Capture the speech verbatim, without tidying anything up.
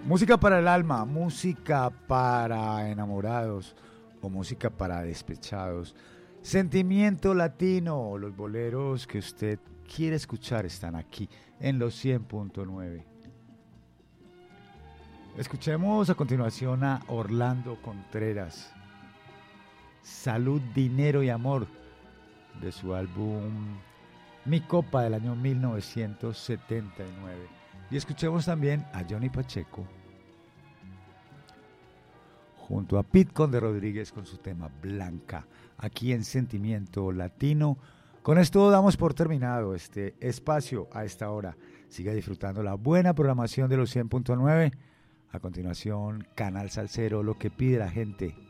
Música para el alma, música para enamorados o música para despechados. Sentimiento latino, los boleros que usted quiere escuchar están aquí en los cien punto nueve. Escuchemos a continuación a Orlando Contreras, Salud, Dinero y Amor, de su álbum Mi Copa del año mil novecientos setenta y nueve. Y escuchemos también a Johnny Pacheco junto a Pete Conde Rodríguez con su tema Blanca, aquí en Sentimiento Latino. Con esto damos por terminado este espacio a esta hora. Siga disfrutando la buena programación de los cien punto nueve. A continuación, Canal Salsero, lo que pide la gente.